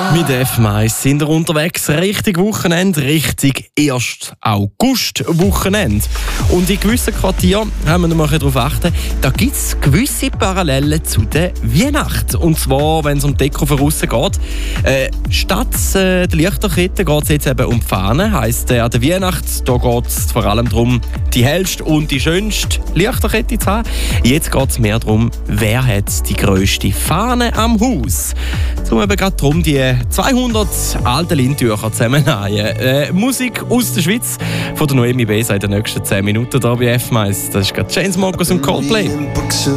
Mit F-Mais sind wir unterwegs, richtig Wochenende, richtig 1. August-Wochenende. Und in gewissen Quartieren haben wir noch darauf achten, da gibt es gewisse Parallelen zu der Weihnacht. Und zwar, wenn es um Deko von aussen geht. Statt der Lichterkette geht es jetzt eben um die Fahne. Heisst, an der Weihnacht da geht es vor allem darum, die hellste und die schönste Lichterkette zu haben. Jetzt geht es mehr darum, wer hat die grösste Fahne am Haus. Zum eben gerade darum, die 200 alten Lindtücher zusammennehmen. Musik aus der Schweiz von der Noemi Besa in den nächsten 10 Minuten hier bei F-Mais. Das ist gerade Chainsmokers und Coldplay.